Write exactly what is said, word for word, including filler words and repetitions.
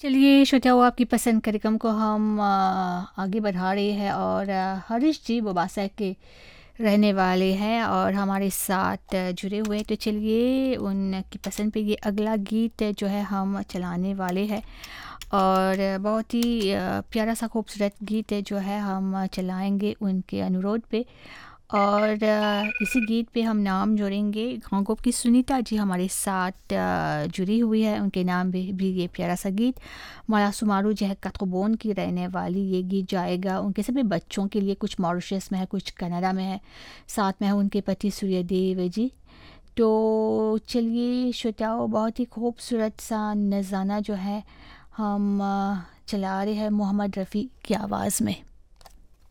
चलिए श्रोताओ, आपकी पसंद कार्यक्रम को हम अ, आगे बढ़ा रहे हैं और अ, हरीश जी बोबासा के रहने वाले हैं और हमारे साथ अ, जुड़े हुए हैं। तो चलिए उनकी पसंद पे ये अगला गीत जो है हम चलाने वाले हैं और अ, बहुत ही अ, प्यारा सा खूबसूरत गीत है जो है हम चलाएंगे उनके अनुरोध पे। और अ, इसी गीत पे हम नाम जोड़ेंगे। घोंघों की सुनीता जी हमारे साथ अ, जुड़ी हुई है, उनके नाम भी, भी ये प्यारा सा गीत। माला सुमारू जो है कतबोन की रहने वाली, ये गीत जाएगा उनके सभी बच्चों के लिए। कुछ मॉरिशस में है, कुछ कनाडा में है, साथ में है उनके पति सूर्यदेव जी। तो चलिए श्रोताओं, बहुत ही खूबसूरत सा नज़ाना जो है हम अ, चला रहे हैं मोहम्मद रफ़ी की आवाज़ में।